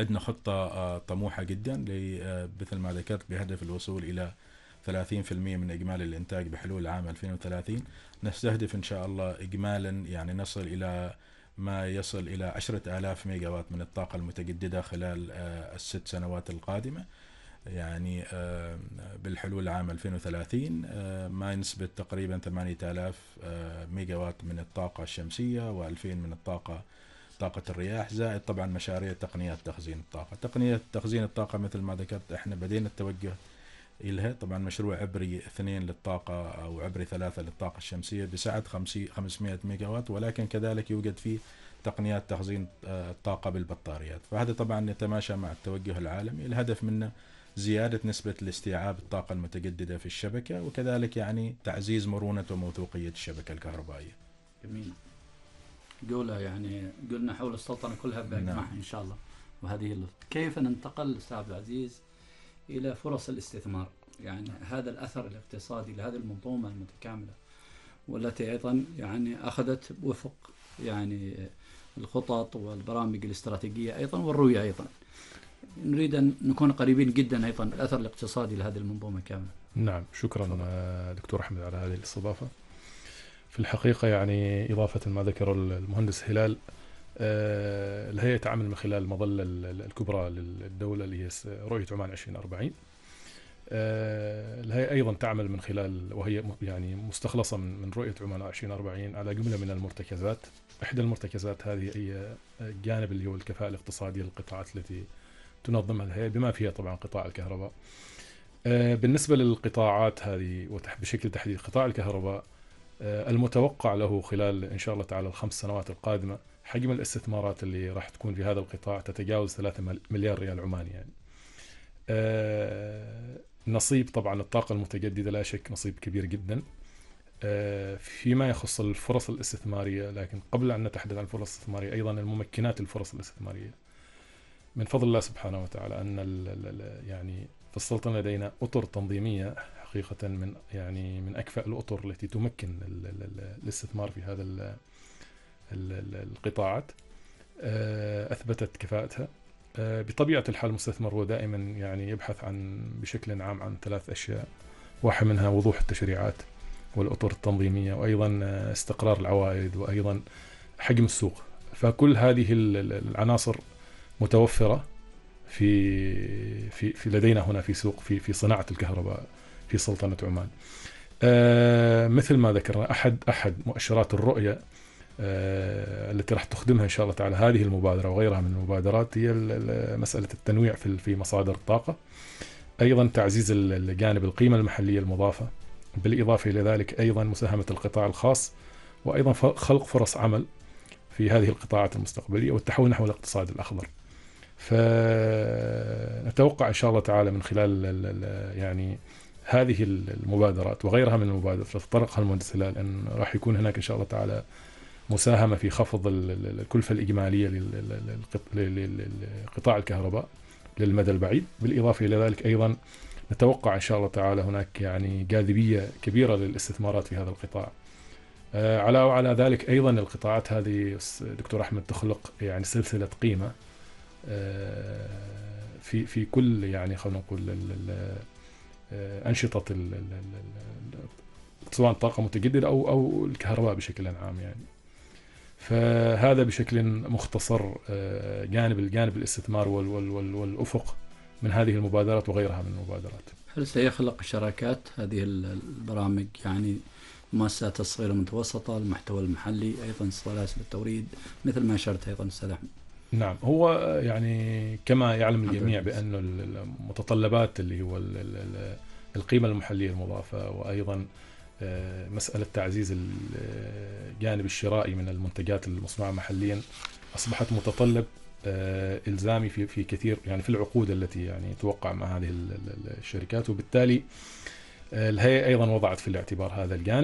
عندنا خطة طموحة جدا مثل ما ذكرت بهدف الوصول إلى 30% من إجمالي الإنتاج بحلول عام 2030. نستهدف إن شاء الله إجمالا يعني نصل إلى ما يصل إلى 10,000 ميجا وات من الطاقة المتجددة خلال الست سنوات القادمة، يعني بالحلول عام 2030 ما نسبة تقريبا 8,000 ميجا وات من الطاقة الشمسية و2000 من طاقة الرياح، زائد طبعا مشاريع تقنيات تخزين الطاقة. تقنية تخزين الطاقة مثل ما ذكرت احنا بدينا التوجه إلها، طبعا مشروع عبري 2 للطاقة أو عبري 3 للطاقة الشمسية بسعة 500 ميجا وات، ولكن كذلك يوجد فيه تقنيات تخزين الطاقة بالبطاريات. فهذا طبعا يتماشى مع التوجه العالمي. الهدف منه زيادة نسبة الاستيعاب الطاقة المتجددة في الشبكة، وكذلك يعني تعزيز مرونة وموثوقية الشبكة الكهربائية. جميل. يعني قلنا حول السلطنة كلها بأجمعها إن شاء الله. وهذه كيف ننتقل أستاذ عبد العزيز إلى فرص الاستثمار؟ يعني هذا الأثر الاقتصادي لهذه المنظومة المتكاملة، والتي أيضا يعني أخذت وفق يعني الخطط والبرامج الاستراتيجية أيضا والرؤية أيضا. نريد أن نكون قريبين جدا أيضا الأثر الاقتصادي لهذه المنظومة كاملة. نعم، شكرا دكتور أحمد على هذه الاستضافة. في الحقيقة يعني إضافة ما ذكر المهندس هلال، الهيئة تعمل من خلال المظلة الكبرى للدولة اللي هي رؤية عمان 2040. الهيئة أيضا تعمل من خلال، وهي يعني مستخلصة من رؤية عمان 2040 على جملة من المرتكزات. إحدى المرتكزات هذه هي الجانب اللي هو الكفاءة الاقتصادية للقطاعات التي تنظمها الهيئة، بما فيها طبعا قطاع الكهرباء. بالنسبة للقطاعات هذه وبشكل تحديد قطاع الكهرباء، المتوقع له خلال إن شاء الله تعالى الخمس سنوات القادمة حجم الاستثمارات اللي راح تكون في هذا القطاع تتجاوز 3 مليار ريال عماني. يعني نصيب طبعا الطاقة المتجددة لا شك نصيب كبير جدا فيما يخص الفرص الاستثمارية. لكن قبل أن نتحدث عن الفرص الاستثمارية، أيضا الممكنات الفرص الاستثمارية من فضل الله سبحانه وتعالى أن يعني في السلطنة لدينا أطر تنظيمية حقيقة من أكفأ الأطر التي تمكن الاستثمار في هذا القطاعات، أثبتت كفاءتها. بطبيعة الحال المستثمر هو دائما يعني يبحث بشكل عام عن 3 أشياء، واحد منها وضوح التشريعات والأطر التنظيمية، وأيضا استقرار العوائد، وأيضا حجم السوق. فكل هذه العناصر متوفرة في لدينا هنا في سوق في صناعة الكهرباء في سلطنة عمان. مثل ما ذكرنا أحد مؤشرات الرؤية التي راح تخدمها إن شاء الله تعالى هذه المبادرة وغيرها من المبادرات هي مسألة التنويع في مصادر الطاقة، أيضا تعزيز الجانب القيمة المحلية المضافة، بالإضافة إلى ذلك أيضا مساهمة القطاع الخاص، وأيضا خلق فرص عمل في هذه القطاعات المستقبلية والتحول نحو الاقتصاد الأخضر. فنتوقع إن شاء الله تعالى من خلال يعني هذه المبادرات وغيرها من المبادرات التي تطرقها المهندس هلال أن راح يكون هناك إن شاء الله تعالى مساهمة في خفض الكلفة الإجمالية لقطاع الكهرباء للمدى البعيد. بالإضافة إلى ذلك أيضا نتوقع إن شاء الله تعالى هناك يعني جاذبية كبيرة للاستثمارات في هذا القطاع. على ذلك أيضا القطاعات هذه دكتور أحمد تخلق يعني سلسلة قيمة في كل يعني خلينا نقول أنشطة سواء طاقة متجددة أو الكهرباء بشكل عام يعني. فهذا بشكل مختصر جانب الاستثمار والأفق من هذه المبادرات وغيرها من المبادرات. هل سيخلق شراكات هذه البرامج يعني مؤسسات الصغيرة والمتوسطة، المحتوى المحلي، أيضا سلاسل التوريد مثل ما أشرت أيضا أستاذ أحمد؟ نعم، هو يعني كما يعلم الجميع بأن المتطلبات اللي هو القيمة المحلية المضافة، وأيضا مسألة تعزيز الجانب الشرائي من المنتجات المصنوعة محليا أصبحت متطلب إلزامي في كثير يعني في العقود التي يعني توقع مع هذه الشركات. وبالتالي الهيئة أيضا وضعت في الاعتبار هذا الجانب.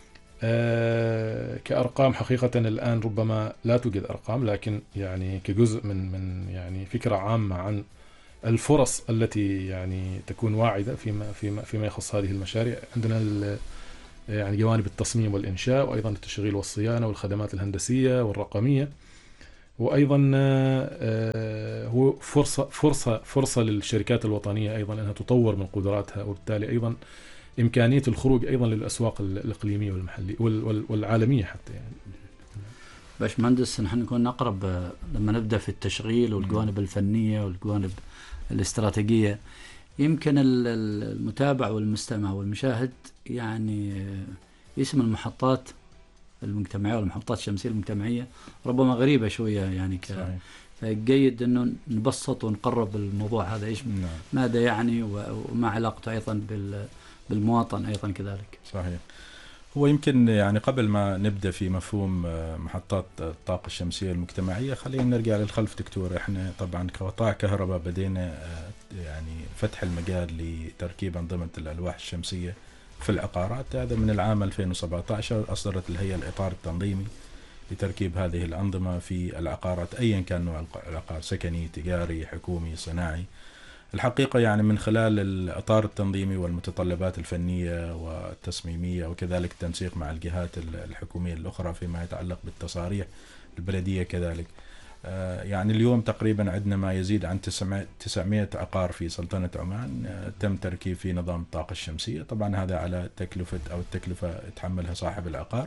كأرقام حقيقة الآن ربما لا توجد أرقام، لكن يعني كجزء من يعني فكرة عامة عن الفرص التي يعني تكون واعدة فيما يخص هذه المشاريع. عندنا يعني جوانب التصميم والإنشاء، وأيضا التشغيل والصيانة والخدمات الهندسية والرقمية، وأيضا هو فرصة للشركات الوطنية أيضا أنها تطور من قدراتها، وبالتالي أيضا إمكانية الخروج أيضا للأسواق الإقليمية والمحلية والعالمية حتى يعني. باش مهندس نحن نكون أقرب لما نبدأ في التشغيل والجوانب الفنية والجوانب الاستراتيجية. يمكن المتابع والمستمع والمشاهد يعني اسم المحطات المجتمعية والمحطات الشمسية المجتمعية ربما غريبة شوية يعني فجيد أنه نبسط ونقرب الموضوع هذا إيش ماذا يعني وما علاقته أيضا بالمواطن أيضا كذلك. صحيح. هو يمكن يعني قبل ما نبدأ في مفهوم محطات الطاقة الشمسية المجتمعية خلينا نرجع للخلف دكتور. احنا طبعا كقطاع كهرباء بدينا يعني فتح المجال لتركيب أنظمة الألواح الشمسية في العقارات. هذا من العام 2017 أصدرت الهيئة الإطار التنظيمي لتركيب هذه الأنظمة في العقارات أيا كان نوع العقار، سكني، تجاري، حكومي، صناعي. الحقيقة يعني من خلال الإطار التنظيمي والمتطلبات الفنية والتصميمية وكذلك التنسيق مع الجهات الحكومية الأخرى فيما يتعلق بالتصاريح البلدية كذلك. يعني اليوم تقريبا عندنا ما يزيد عن 900 عقار في سلطنة عمان تم تركيب في نظام الطاقة الشمسية. طبعا هذا على التكلفة يتحملها صاحب العقار.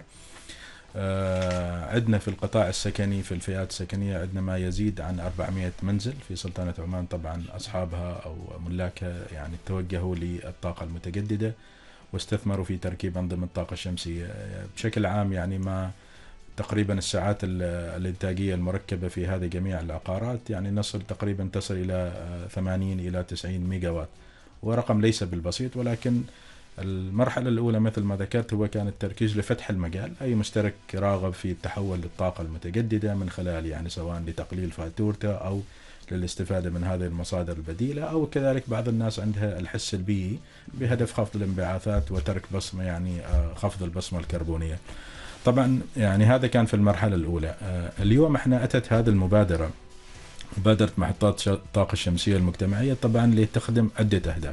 عندنا في القطاع السكني في الفئات السكنية عندنا ما يزيد عن 400 منزل في سلطنة عمان. طبعا أصحابها أو ملاكها يعني توجهوا للطاقة المتجددة واستثمروا في تركيب أنظمة الطاقة الشمسية. بشكل عام يعني ما تقريبا الساعات الإنتاجية المركبة في هذه جميع العقارات يعني تصل إلى 80 إلى 90 ميجاوات، ورقم ليس بالبسيط. ولكن المرحلة الأولى مثل ما ذكرت هو كان التركيز لفتح المجال، أي مشترك راغب في التحول للطاقة المتجددة من خلال يعني سواء لتقليل فاتورته أو للاستفادة من هذه المصادر البديلة، أو كذلك بعض الناس عندها الحس البيئي بهدف خفض الانبعاثات وترك بصمة يعني خفض البصمة الكربونية. طبعا يعني هذا كان في المرحلة الأولى. اليوم احنا أتت هذه المبادرة، مبادرة محطات الطاقة الشمسية المجتمعية، طبعا لتخدم عدة أهداف.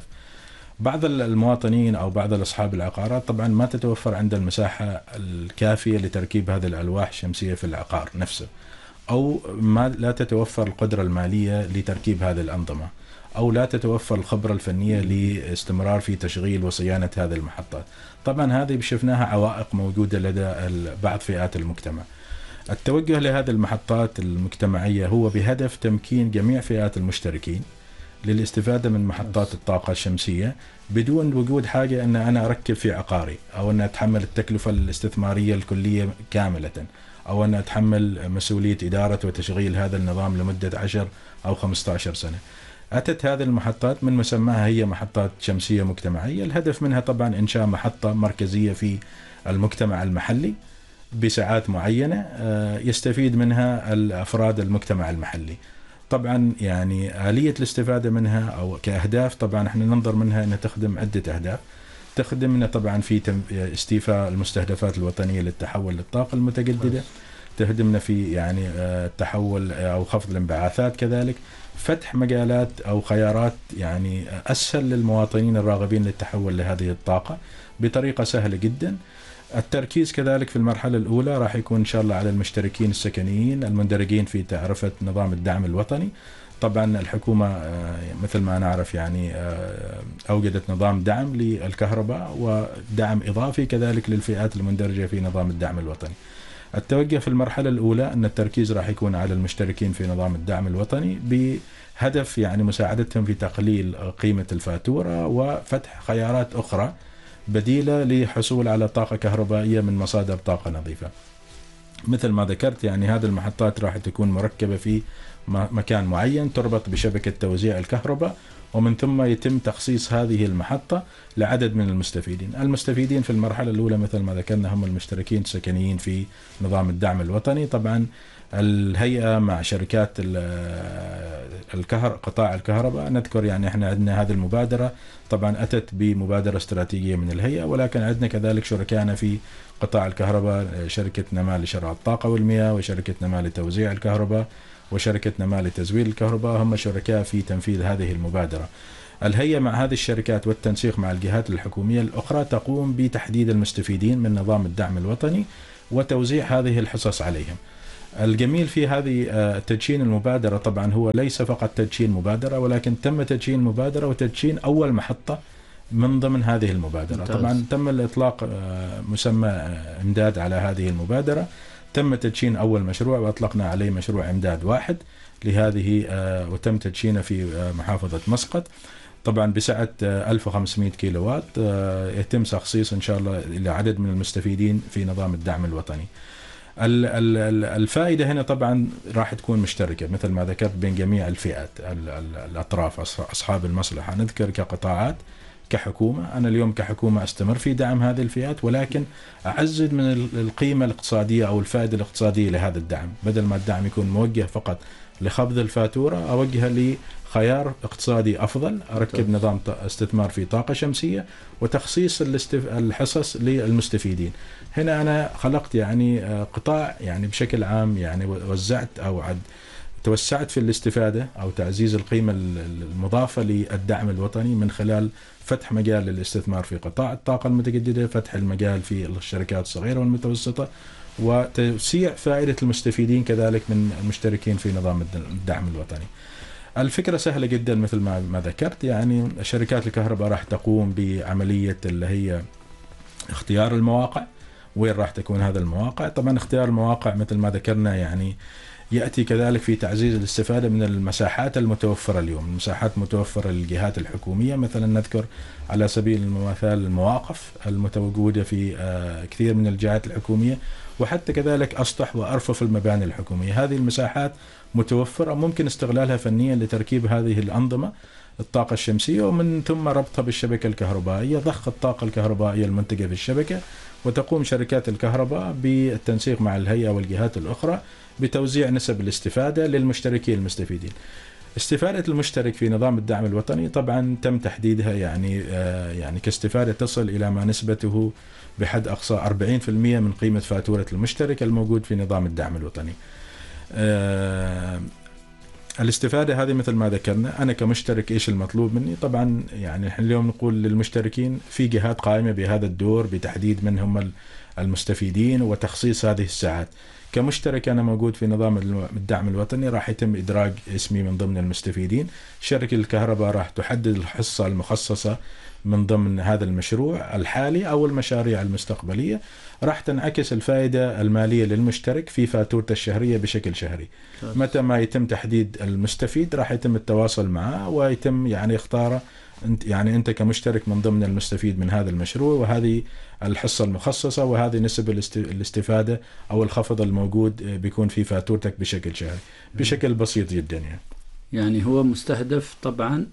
بعض المواطنين أو بعض أصحاب العقارات طبعا ما تتوفر عند المساحة الكافية لتركيب هذه الألواح الشمسية في العقار نفسه، أو ما لا تتوفر القدرة المالية لتركيب هذه الأنظمة، أو لا تتوفر الخبرة الفنية لاستمرار في تشغيل وصيانة هذه المحطات. طبعا هذه شفناها عوائق موجودة لدى بعض فئات المجتمع. التوجه لهذه المحطات المجتمعية هو بهدف تمكين جميع فئات المشتركين للاستفادة من محطات الطاقة الشمسية بدون وجود حاجة أن أنا أركب في عقاري، أو أن أتحمل التكلفة الاستثمارية الكلية كاملة، أو أن أتحمل مسؤولية إدارة وتشغيل هذا النظام لمدة 10 أو 15 سنة. أتت هذه المحطات من مسماها هي محطات شمسية مجتمعية. الهدف منها طبعا إنشاء محطة مركزية في المجتمع المحلي بساعات معينة يستفيد منها الأفراد المجتمع المحلي. طبعا يعني آلية الاستفادة منها أو كأهداف طبعا احنا ننظر منها أنها تخدم عدة أهداف. تخدمنا طبعا في استيفاء المستهدفات الوطنية للتحول للطاقة المتجددة، تخدمنا في يعني التحول أو خفض الانبعاثات، كذلك فتح مجالات أو خيارات يعني أسهل للمواطنين الراغبين للتحول لهذه الطاقة بطريقة سهلة جدا. التركيز كذلك في المرحلة الأولى راح يكون إن شاء الله على المشتركين السكنيين المندرجين في تعرفة نظام الدعم الوطني. طبعا الحكومة مثل ما نعرف يعني أوجدت نظام دعم للكهرباء ودعم إضافي كذلك للفئات المندرجة في نظام الدعم الوطني. التوجه في المرحلة الأولى أن التركيز راح يكون على المشتركين في نظام الدعم الوطني بهدف يعني مساعدتهم في تقليل قيمة الفاتورة وفتح خيارات أخرى بديلة للحصول على طاقة كهربائية من مصادر طاقة نظيفة. مثل ما ذكرت يعني هذه المحطات راح تكون مركبة في مكان معين تربط بشبكة توزيع الكهرباء، ومن ثم يتم تخصيص هذه المحطة لعدد من المستفيدين. المستفيدين في المرحلة الأولى مثل ما ذكرنا هم المشتركين السكنيين في نظام الدعم الوطني. طبعا الهيئة مع شركات قطاع الكهرباء نذكر يعني احنا عندنا هذه المبادرة طبعا أتت بمبادرة استراتيجية من الهيئة، ولكن عندنا كذلك شركائنا في قطاع الكهرباء شركة نمال لشراء الطاقة والمياه، وشركة نمال لتوزيع الكهرباء، وشركة نمال لتزويد الكهرباء، هم شركاء في تنفيذ هذه المبادرة. الهيئة مع هذه الشركات والتنسيق مع الجهات الحكومية الأخرى تقوم بتحديد المستفيدين من نظام الدعم الوطني وتوزيع هذه الحصص عليهم. الجميل في هذه تدشين المبادرة طبعا هو ليس فقط تدشين مبادرة، ولكن تم تدشين مبادرة وتدشين أول محطة من ضمن هذه المبادرة. ممتاز. طبعا تم الإطلاق مسمى إمداد على هذه المبادرة، تم تدشين أول مشروع وأطلقنا عليه مشروع إمداد واحد لهذه، وتم تدشينه في محافظة مسقط طبعا بسعة 1500 كيلووات. يتم تخصيص إن شاء الله إلى عدد من المستفيدين في نظام الدعم الوطني. الفائدة هنا طبعا راح تكون مشتركة مثل ما ذكرت بين جميع الفئات، الأطراف أصحاب المصلحة. نذكر كقطاعات كحكومة، أنا اليوم كحكومة أستمر في دعم هذه الفئات، ولكن أعزز من القيمة الاقتصادية أو الفائدة الاقتصادية لهذا الدعم، بدل ما الدعم يكون موجه فقط لخفض الفاتورة أوجهها لخيار اقتصادي أفضل، أركب نظام استثمار في طاقة شمسية وتخصيص الحصص للمستفيدين. هنا أنا خلقت يعني قطاع يعني بشكل عام، يعني وزعت أو توسعت في الاستفادة أو تعزيز القيمة المضافة للدعم الوطني من خلال فتح مجال للاستثمار في قطاع الطاقة المتجددة، فتح المجال في الشركات الصغيرة والمتوسطة، وتوسيع فائدة المستفيدين كذلك من المشتركين في نظام الدعم الوطني. الفكرة سهلة جدا مثل ما ذكرت، يعني شركات الكهرباء راح تقوم بعملية اللي هي اختيار المواقع، وين راح تكون هذا المواقع. طبعا اختيار المواقع مثل ما ذكرنا يعني يأتي كذلك في تعزيز الاستفادة من المساحات المتوفرة اليوم. المساحات متوفرة للجهات الحكومية، مثلا نذكر على سبيل المثال المواقف المتواجدة في كثير من الجهات الحكومية، وحتى كذلك أسطح وأرفف المباني الحكومية. هذه المساحات متوفرة، ممكن استغلالها فنيا لتركيب هذه الأنظمة الطاقة الشمسية، ومن ثم ربطها بالشبكة الكهربائية، ضخ الطاقة الكهربائية المنتجة في الشبكة، وتقوم شركات الكهرباء بالتنسيق مع الهيئة والجهات الأخرى بتوزيع نسب الاستفادة للمشتركين المستفيدين. استفادة المشترك في نظام الدعم الوطني طبعا تم تحديدها يعني كاستفادة تصل إلى ما نسبته بحد أقصى 40% من قيمة فاتورة المشترك الموجود في نظام الدعم الوطني. الاستفادة هذه مثل ما ذكرنا، أنا كمشترك إيش المطلوب مني؟ طبعا يعني نحن اليوم نقول للمشتركين في جهات قائمة بهذا الدور بتحديد من هم المستفيدين وتخصيص هذه الساعات. كمشترك أنا موجود في نظام الدعم الوطني راح يتم إدراج اسمي من ضمن المستفيدين. شركة الكهرباء راح تحدد الحصة المخصصة من ضمن هذا المشروع الحالي أو المشاريع المستقبلية، راح تنعكس الفائدة المالية للمشترك في فاتورته الشهرية بشكل شهري. متى ما يتم تحديد المستفيد راح يتم التواصل معه ويتم يعني اختاره، يعني أنت كمشترك من ضمن المستفيد من هذا المشروع، وهذه الحصة المخصصة وهذه نسب الاستفادة أو الخفض الموجود بيكون في فاتورتك بشكل شهري بشكل بسيط جدا. يعني هو مستهدف طبعا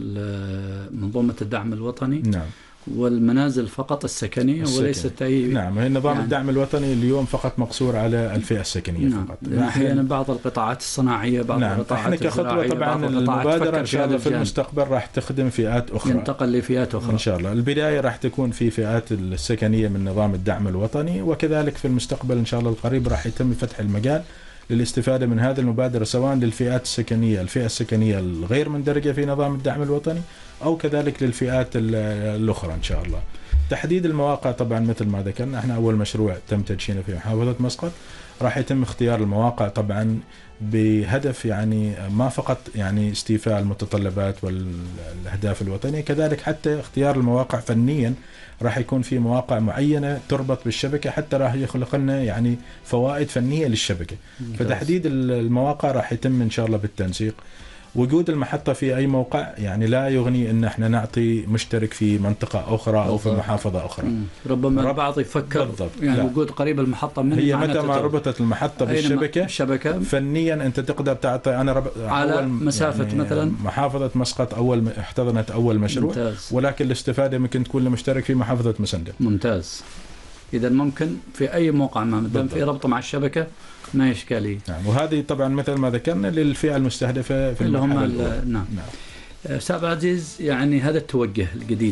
منظومة الدعم الوطني، نعم، والمنازل فقط السكنية وليست أي. نعم، نظام يعني الدعم الوطني اليوم فقط مقصور على الفئة السكنية. نعم. فقط. أحيانا بعض القطاعات الصناعية، بعض نعم. القطاعات كخطوة طبعا المبادرة إن شاء الله في المستقبل راح تخدم فئات أخرى، ينتقل لفئات أخرى إن شاء الله. البداية راح تكون في فئات السكنية من نظام الدعم الوطني، وكذلك في المستقبل إن شاء الله القريب راح يتم فتح المجال للاستفادة من هذه المبادرة سواء للفئات السكنية، الفئة السكنية الغير مندرجة في نظام الدعم الوطني، أو كذلك للفئات الأخرى إن شاء الله. تحديد المواقع طبعا مثل ما ذكرنا، احنا أول مشروع تم تدشينه في محافظة مسقط، راح يتم اختيار المواقع طبعا بهدف يعني ما فقط يعني استيفاء المتطلبات والأهداف الوطنية، كذلك حتى اختيار المواقع فنيا راح يكون في مواقع معينة تربط بالشبكة حتى راح يخلق لنا يعني فوائد فنية للشبكة. فتحديد المواقع راح يتم إن شاء الله بالتنسيق. وجود المحطة في أي موقع يعني لا يغني أن احنا نعطي مشترك في منطقة أخرى أو في محافظة أخرى. ربما البعض يفكر بالضبط. يعني لا. وجود قريب المحطة من هي متى ما ربطت المحطة بالشبكة فنيا أنت تقدر تعطي أنا على مسافة يعني مثلا محافظة مسقط احتضنت أول مشروع. ممتاز. ولكن الاستفادة ممكن تكون لمشترك في محافظة مسندة. ممتاز. إذا ممكن في أي موقع ما دام في ربط مع الشبكة ما إشكالية. نعم. وهذه طبعا مثل ما ذكرنا للفئة المستهدفة في اللي هم نعم. أستاذ عزيز، يعني هذا التوجه الجديد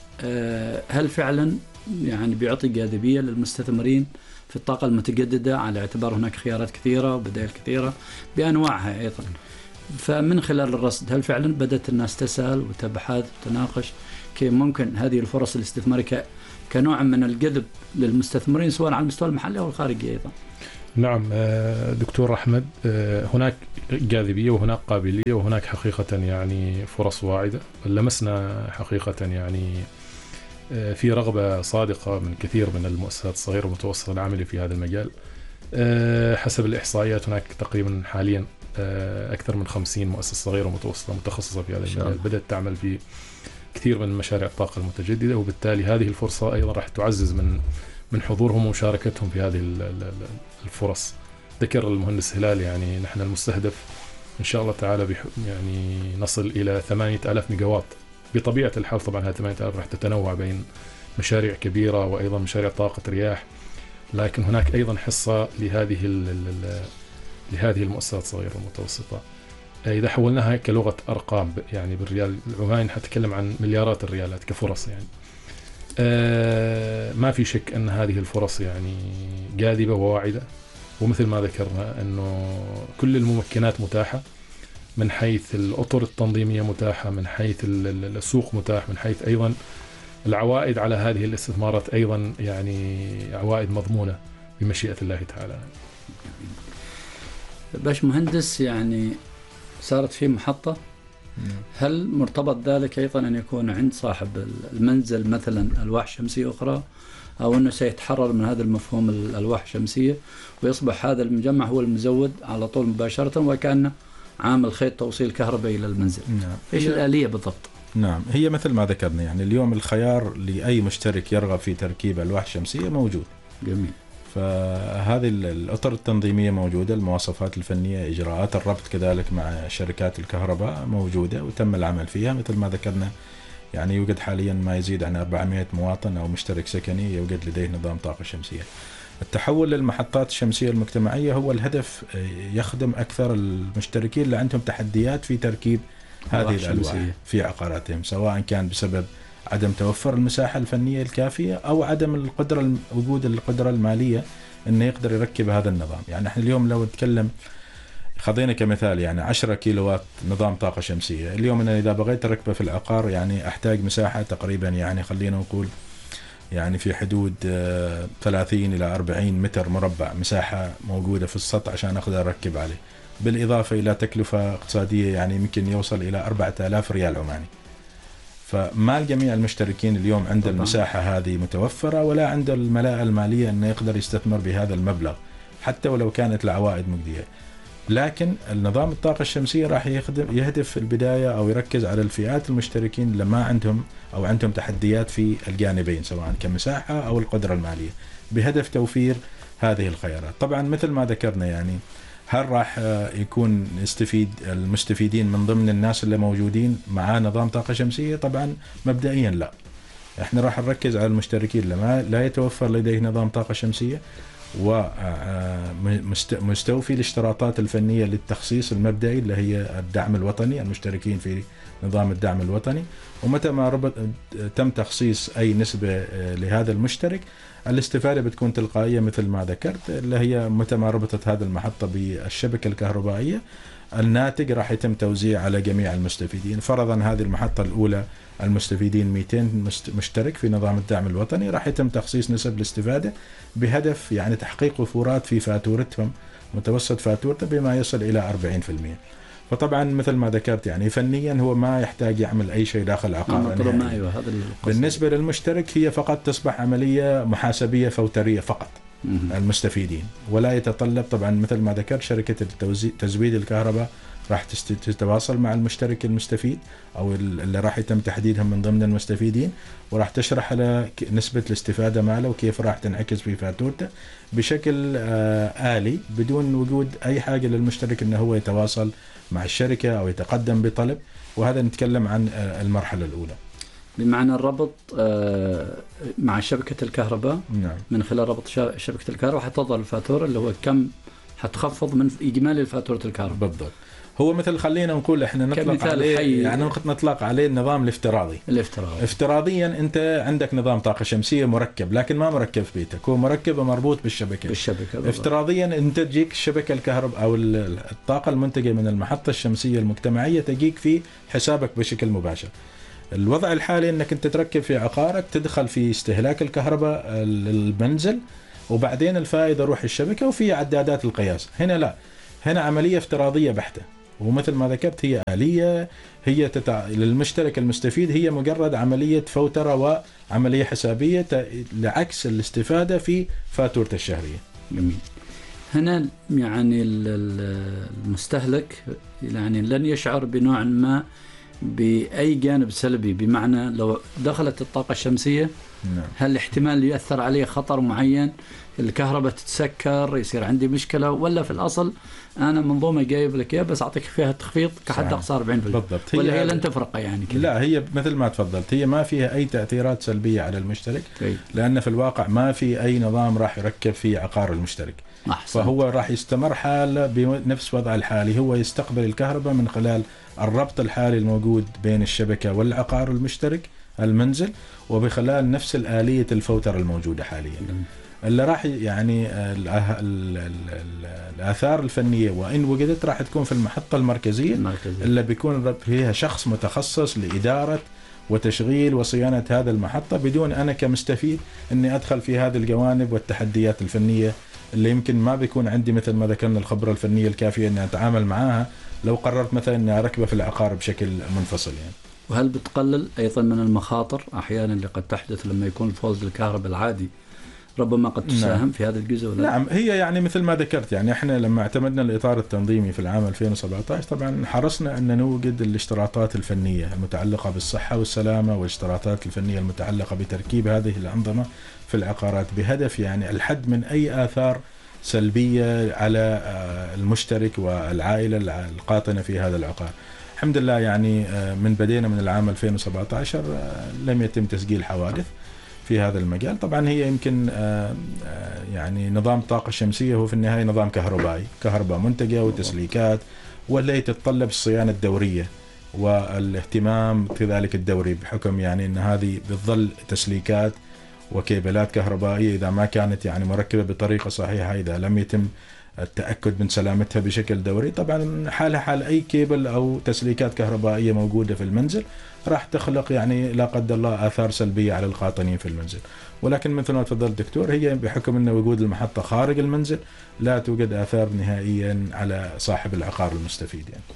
هل فعلا يعني بيعطي جاذبية للمستثمرين في الطاقة المتجددة، على اعتبار هناك خيارات كثيرة وبدائل كثيرة بأنواعها أيضا؟ فمن خلال الرصد هل فعلا بدأت الناس تسأل وتبحث وتناقش كيف ممكن هذه الفرص الاستثمارية كنوع من الجذب للمستثمرين سواء على المستوى المحلي أو الخارجي أيضا؟ نعم دكتور أحمد، هناك جاذبية وهناك قابلية وهناك حقيقة يعني فرص واعدة. لمسنا حقيقة يعني في رغبة صادقة من كثير من المؤسسات الصغيرة والمتوسطة العاملة في هذا المجال. حسب الإحصائيات هناك تقريبا حاليا أكثر من 50 مؤسسة صغيرة ومتوسطة متخصصة في هذا المجال بدأت تعمل في كثير من مشاريع الطاقة المتجددة، وبالتالي هذه الفرصة أيضا راح تعزز من حضورهم ومشاركتهم في هذه الفرص. ذكر المهندس هلال يعني نحن المستهدف إن شاء الله تعالى يعني نصل إلى 8000 ميجاوات. بطبيعة الحال طبعا هذه 8000 راح تتنوع بين مشاريع كبيرة وأيضا مشاريع طاقة رياح، لكن هناك أيضا حصة لهذه المؤسسات الصغيرة والمتوسطة. إذا حولناها كلغة أرقام يعني بالريال العماني حتكلم عن مليارات الريالات كفرص يعني. ما في شك أن هذه الفرص يعني جاذبة وواعدة، ومثل ما ذكرنا أنه كل الممكنات متاحة، من حيث الأطر التنظيمية متاحة، من حيث السوق متاح، من حيث أيضا العوائد على هذه الاستثمارات أيضا يعني عوائد مضمونة بمشيئة الله تعالى. باش مهندس، يعني صارت في محطة، هل مرتبط ذلك أيضا أن يكون عند صاحب المنزل مثلا ألواح شمسية أخرى، أو أنه سيتحرر من هذا المفهوم الألواح الشمسية ويصبح هذا المجمع هو المزود على طول مباشرة وكأنه عامل خيط توصيل كهربائي إلى المنزل؟ نعم. إيش الآلية بالضبط؟ نعم، هي مثل ما ذكرنا يعني اليوم الخيار لأي مشترك يرغب في تركيب ألواح شمسية موجود. جميل. فهذه الأطر التنظيمية موجودة، المواصفات الفنية، إجراءات الربط كذلك مع شركات الكهرباء موجودة وتم العمل فيها. مثل ما ذكرنا يعني يوجد حاليا ما يزيد عن 400 مواطن أو مشترك سكني يوجد لديه نظام طاقة شمسية. التحول للمحطات الشمسية المجتمعية هو الهدف يخدم أكثر المشتركين اللي عندهم تحديات في تركيب هذه الألواح في عقاراتهم، سواء كان بسبب عدم توفر المساحة الفنية الكافية أو عدم وجود القدرة المالية إنه يقدر يركب هذا النظام. يعني احنا اليوم لو نتكلم خذينا كمثال يعني 10 كيلووات نظام طاقة شمسية، اليوم أنا إذا بغيت أركبه في العقار يعني أحتاج مساحة تقريبا يعني خلينا نقول يعني في حدود 30 إلى 40 متر مربع مساحة موجودة في السطح عشان أقدر أركب عليه، بالإضافة إلى تكلفة اقتصادية يعني يمكن يوصل إلى 4000 ريال عماني. فما الجميع المشتركين اليوم عند المساحة هذه متوفرة ولا عند الملاءة المالية أنه يقدر يستثمر بهذا المبلغ حتى ولو كانت العوائد مجدية. لكن النظام الطاقة الشمسية راح يهدف في البداية أو يركز على الفئات المشتركين اللي ما عندهم أو عندهم تحديات في الجانبين سواء كمساحة أو القدرة المالية، بهدف توفير هذه الخيارات. طبعا مثل ما ذكرنا يعني هل راح يكون المستفيدين من ضمن الناس اللي موجودين مع نظام طاقة شمسية؟ طبعا مبدئيا لا، احنا راح نركز على المشتركين اللي لا يتوفر لديه نظام طاقة شمسية ومستوفي الاشتراطات الفنية للتخصيص المبدئي اللي هي الدعم الوطني، المشتركين في نظام الدعم الوطني. ومتى ما تم تخصيص أي نسبة لهذا المشترك الاستفادة بتكون تلقائية مثل ما ذكرت، اللي هي متى ما ربطت هذه المحطة بالشبكة الكهربائية الناتج راح يتم توزيع على جميع المستفيدين. فرضا هذه المحطة الأولى المستفيدين 200 مشترك في نظام الدعم الوطني، راح يتم تخصيص نسب الاستفادة بهدف يعني تحقيق وفورات في فاتورتهم، متوسط فاتورته بما يصل إلى 40%. فطبعا مثل ما ذكرت يعني فنيا هو ما يحتاج يعمل أي شيء داخل العقار. بالنسبة للمشترك هي فقط تصبح عملية محاسبية فوترية فقط المستفيدين، ولا يتطلب طبعا مثل ما ذكرت شركة تزويد الكهرباء راح تتواصل مع المشترك المستفيد أو اللي راح يتم تحديدهم من ضمن المستفيدين، وراح تشرح له نسبة الاستفادة ماله وكيف راح تنعكس في فاتورته بشكل آلي بدون وجود أي حاجة للمشترك أنه هو يتواصل مع الشركة أو يتقدم بطلب. وهذا نتكلم عن المرحلة الأولى بمعنى الربط مع شبكة الكهرباء. نعم. من خلال ربط شبكة الكهرباء حتظهر الفاتورة اللي هو كم حتخفض من إجمالي فاتورة الكهرباء. بالضبط. هو مثل خلينا نقول احنا نطلق عليه يعني نطلق عليه النظام الافتراضي. افتراضيا انت عندك نظام طاقة شمسية مركب لكن ما مركب في بيتك، هو مركب ومربوط بالشبكة. افتراضيا انت تجيك الشبكة الكهرباء او الطاقة المنتجة من المحطة الشمسية المجتمعية تجيك في حسابك بشكل مباشر. الوضع الحالي انك انت تركب في عقارك، تدخل في استهلاك الكهرباء للمنزل وبعدين الفائدة يروح الشبكة وفي عدادات القياس. هنا لا، هنا عملية افتراضية بحتة، ومثل ما ذكرت هي آلية، هي للمشترك المستفيد هي مجرد عملية فوترة وعملية حسابية لعكس الاستفادة في فاتورة الشهرية. جميل. هنا يعني المستهلك يعني لن يشعر بنوع ما بأي جانب سلبي، بمعنى لو دخلت الطاقة الشمسية نعم. هل احتمال يؤثر عليه خطر معين، الكهرباء تتسكر، يصير عندي مشكلة، ولا في الأصل أنا منظومة جايب لك إياها بس أعطيك فيها تخفيض كحد أقصى 40%؟ بالضبط. ولا هي لن تفرق يعني كده؟ لا، هي مثل ما تفضلت، هي ما فيها أي تأثيرات سلبية على المشترك، لأن في الواقع ما في أي نظام راح يركب في عقار المشترك. أحسن. فهو راح يستمر حاله بنفس وضع الحالي، هو يستقبل الكهرباء من خلال الربط الحالي الموجود بين الشبكة والعقار المشترك المنزل، وبخلال نفس الآلية الفوترة الموجودة حاليا. اللي راح يعني الآثار الفنية وإن وجدت راح تكون في المحطة المركزية اللي بيكون فيها شخص متخصص لإدارة وتشغيل وصيانة هذا المحطة، بدون أنا كمستفيد أني أدخل في هذه الجوانب والتحديات الفنية اللي يمكن ما بيكون عندي مثل ما ذكرنا الخبرة الفنية الكافية أني أتعامل معها لو قررت مثلا أني أركبه في العقار بشكل منفصل يعني. وهل بتقلل أيضا من المخاطر أحيانا اللي قد تحدث لما يكون الفوز الكهرباء العادي ربما قد تساهم نعم. في هذا الجزء ولا؟ نعم، هي يعني مثل ما ذكرت، يعني احنا لما اعتمدنا الإطار التنظيمي في العام 2017 طبعا حرصنا أن نوجد الاشتراطات الفنية المتعلقة بالصحة والسلامة، والاشتراطات الفنية المتعلقة بتركيب هذه الأنظمة في العقارات، بهدف يعني الحد من أي آثار سلبية على المشترك والعائلة القاطنة في هذا العقار. الحمد لله يعني من بدينا من العام 2017 لم يتم تسجيل حوادث في هذا المجال. طبعا هي يمكن يعني نظام الطاقة الشمسية هو في النهاية نظام كهربائي، كهرباء منتجة وتسليكات، واللي تتطلب الصيانة الدورية والاهتمام كذلك الدوري، بحكم يعني أن هذه بتظل تسليكات وكيبلات كهربائية إذا ما كانت يعني مركبة بطريقة صحيحة، إذا لم يتم التأكد من سلامتها بشكل دوري، طبعا حالها حال أي كيبل أو تسليكات كهربائية موجودة في المنزل راح تخلق يعني لا قدر الله آثار سلبية على القاطنين في المنزل. ولكن مثل ما تفضل الدكتور، هي بحكم أن وجود المحطة خارج المنزل لا توجد آثار نهائيا على صاحب العقار المستفيد يعني.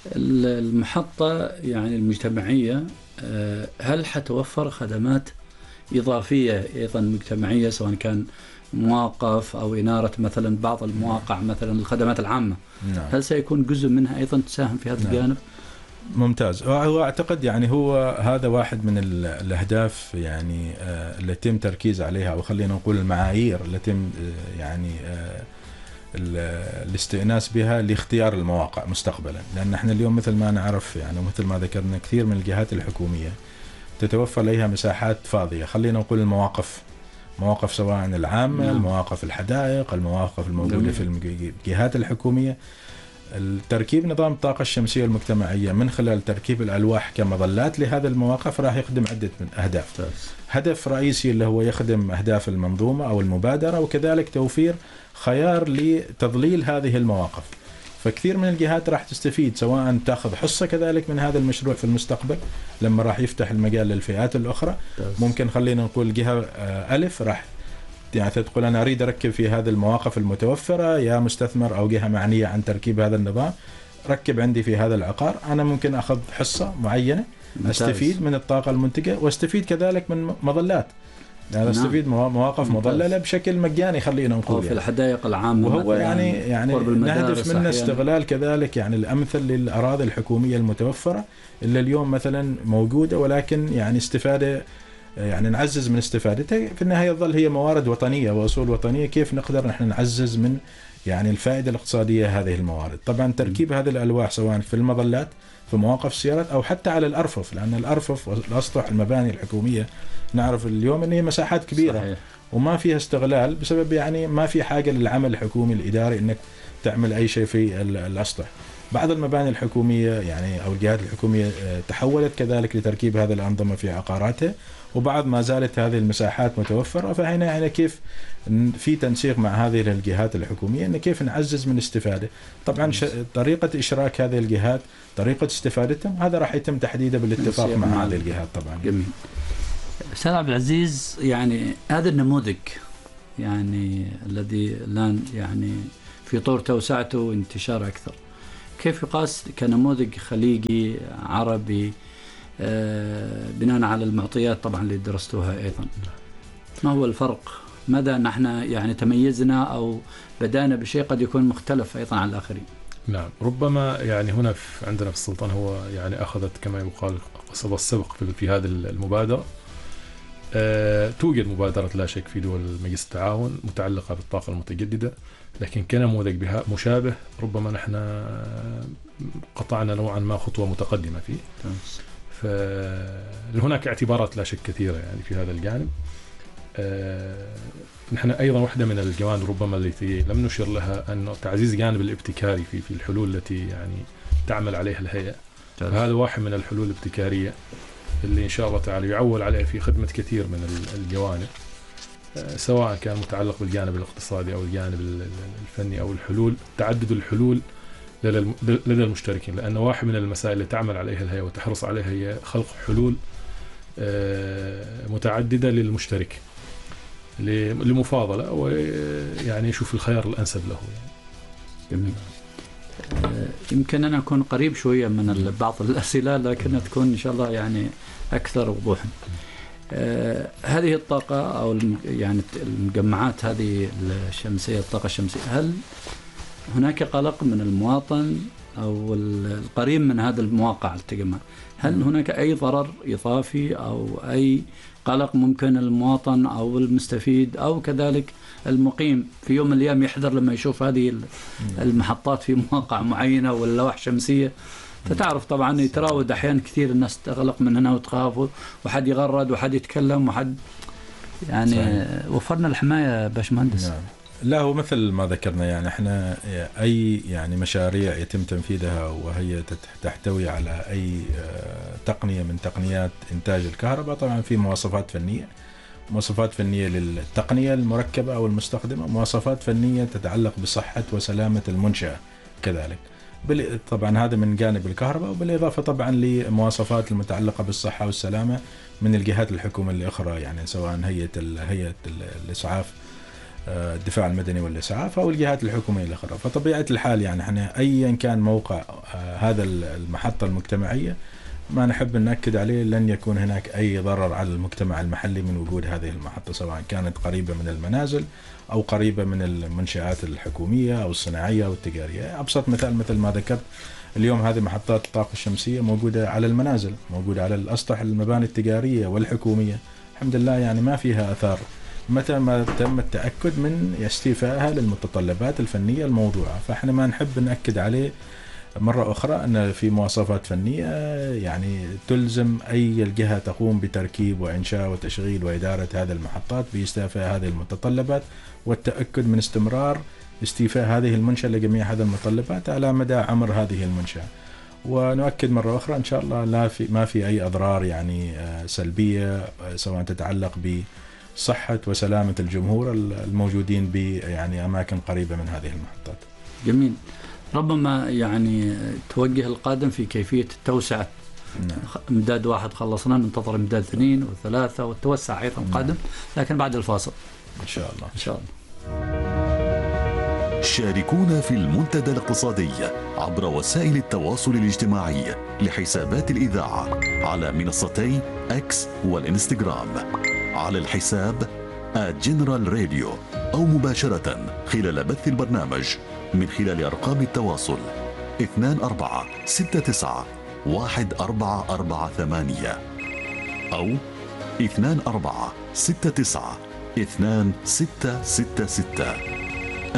المحطة يعني المجتمعية هل حتوفر خدمات إضافية أيضا مجتمعية، سواء كان مواقف أو إنارة مثلا بعض المواقع مثلا الخدمات العامة؟ نعم. هل سيكون جزء منها أيضا تساهم في هذا الجانب؟ ممتاز. هو أعتقد يعني هو هذا واحد من الأهداف يعني اللي يتم تركيز عليها، أو خلينا نقول المعايير اللي يتم يعني الاستئناس بها لاختيار المواقع مستقبلا. لأن احنا اليوم مثل ما نعرف يعني ومثل ما ذكرنا كثير من الجهات الحكومية تتوفر لها مساحات فاضية، خلينا نقول المواقف سواء العامة، المواقف الحدائق، المواقف الموجودة في الجهات الحكومية. التركيب نظام الطاقة الشمسية المجتمعية من خلال تركيب الألواح كمظلات لهذه المواقف راح يخدم عدة من أهداف. هدف رئيسي اللي هو يخدم أهداف المنظومة أو المبادرة، وكذلك توفير خيار لتظليل هذه المواقف. فكثير من الجهات راح تستفيد، سواء تأخذ حصة كذلك من هذا المشروع في المستقبل لما راح يفتح المجال للفئات الأخرى. ممكن خلينا نقول جهة ألف راح يعني تقول أنا أريد أركب في هذه المواقف المتوفرة، يا مستثمر أو جهة معنية عن تركيب هذا النظام ركب عندي في هذا العقار، أنا ممكن أخذ حصة معينة أستفيد من الطاقة المنتجة، واستفيد كذلك من مظلات، يعني استفيد مواقف مظللة بشكل مجاني خلينا نقول في الحدائق العامة، وهو يعني نهدف منه استغلال كذلك يعني الأمثل للأراضي الحكومية المتوفرة اللي اليوم مثلا موجودة، ولكن يعني استفادة يعني نعزز من استفادتها. في النهاية تظل هي موارد وطنية وأصول وطنية، كيف نقدر نحن نعزز من يعني الفائدة الاقتصادية هذه الموارد. طبعا تركيب هذه الألواح سواء في المظلات في مواقف السيارات أو حتى على الأرفف، لأن الأرفف والأسطح المباني الحكومية نعرف اليوم أن هي مساحات كبيرة صحيح. وما فيها استغلال بسبب يعني ما في حاجة للعمل الحكومي الإداري أنك تعمل أي شيء في الأسطح. بعض المباني الحكومية يعني أو الجهات الحكومية تحولت كذلك لتركيب هذه الأنظمة في عقاراتها، وبعض ما زالت هذه المساحات متوفرة. فهنا يعني كيف في تنسيق مع هذه الجهات الحكومية أن كيف نعزز من استفادة. طبعا طريقة إشراك هذه الجهات، طريقة استفادتهم، هذا راح يتم تحديده بالاتفاق مع هذه الجهات طبعا. جميل. أستاذ عبد العزيز، يعني هذا النموذج يعني الذي الآن يعني في طور توسعته وانتشاره أكثر، كيف يقاس كنموذج خليجي عربي بناء على المعطيات طبعا اللي درستوها أيضا؟ ما هو الفرق؟ ماذا نحن يعني تميزنا أو بدأنا بشيء قد يكون مختلف أيضا عن الآخرين؟ نعم، ربما يعني هنا عندنا في السلطنة هو يعني أخذت كما يقال قصب السبق في هذه المبادرة. توجد مبادرة لا شك في دول مجلس التعاون متعلقة بالطاقة المتجددة، لكن كنموذج بها مشابه ربما نحن قطعنا نوعا ما خطوة متقدمة فيه. فهناك اعتبارات لا شك كثيرة يعني في هذا الجانب. نحن أيضا واحدة من الجوانب ربما التي لم نشر لها أنه تعزيز جانب الابتكاري في الحلول التي يعني تعمل عليها الهيئة. هذا واحد من الحلول الابتكارية اللي إن شاء الله تعالى يعول عليها في خدمة كثير من الجوانب، سواء كان متعلق بالجانب الاقتصادي أو الجانب الفني أو الحلول، تعدد الحلول لدى المشتركين. لأن واحد من المسائل اللي تعمل عليها الهيئة وتحرص عليها هي خلق حلول متعددة للمشترك لمفاضلة ويعني يشوف الخيار الأنسب له يعني. جميل. يمكن أنا أكون قريب شوية من بعض الأسئلة لكنها تكون إن شاء الله يعني أكثر وضوحا. هذه الطاقة أو يعني المجمعات هذه الشمسية، الطاقة الشمسية، هل هناك قلق من المواطن أو القريب من هذا المواقع التجمع؟ هل هناك أي ضرر إضافي أو أي قلق ممكن المواطن أو المستفيد أو كذلك المقيم في يوم من الأيام يحذر لما يشوف هذه المحطات في مواقع معينة ولا لوح شمسية؟ فتعرف طبعا يتراود أحيانا كثير الناس تقلق من هنا وتخاف وحد يغرد وحد يتكلم وحد يعني صحيح. وفرنا الحماية باشمهندس. نعم. لا، هو مثل ما ذكرنا يعني احنا اي يعني مشاريع يتم تنفيذها وهي تحتوي على اي تقنية من تقنيات انتاج الكهرباء، طبعا في مواصفات فنية للتقنية المركبة او المستخدمة، مواصفات فنية تتعلق بصحة وسلامة المنشأة كذلك. طبعا هذا من جانب الكهرباء، وبالإضافة طبعا لمواصفات المتعلقة بالصحة والسلامة من الجهات الحكومية الأخرى، يعني سواء هيئة الإسعاف، الدفاع المدني والإسعاف، أو الجهات الحكومية الأخرى. فطبيعة الحال يعني احنا أيا كان موقع هذا المحطة المجتمعية ما نحب نأكد عليه لن يكون هناك أي ضرر على المجتمع المحلي من وجود هذه المحطة، سواء كانت قريبة من المنازل أو قريبة من المنشآت الحكومية أو الصناعية أو التجارية. أبسط مثل ما ذكرت، اليوم هذه محطات الطاقة الشمسية موجودة على المنازل، موجودة على الأسطح المباني التجارية والحكومية، الحمد لله يعني ما فيها أثار متى ما تم التأكد من استيفائها للمتطلبات الفنية الموضوعة. فإحنا ما نحب نأكد عليه مرة أخرى أن في مواصفات فنية يعني تلزم أي الجهة تقوم بتركيب وإنشاء وتشغيل وإدارة هذه المحطات باستيفاء هذه المتطلبات والتأكد من استمرار استيفاء هذه المنشأة لجميع هذه المتطلبات على مدى عمر هذه المنشأة. ونؤكد مرة أخرى إن شاء الله ما في أي أضرار يعني سلبية سواء تتعلق بصحة وسلامة الجمهور الموجودين يعني أماكن قريبة من هذه المحطات. جميل. ربما يعني توجه القادم في كيفية التوسعة. نعم. امداد 1 خلصنا، ننتظر امداد 2 و3 والتوسع أيضا قادم، لكن بعد الفاصل إن شاء الله. إن شاء الله. شاركونا في المنتدى الاقتصادي عبر وسائل التواصل الاجتماعي لحسابات الإذاعة على منصتي إكس والإنستغرام على الحساب @General Radio، أو مباشرة خلال بث البرنامج من خلال أرقام التواصل 24691448 أو 24692666.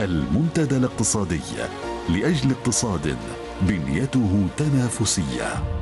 المنتدى الاقتصادي لأجل اقتصاد بنيته تنافسية.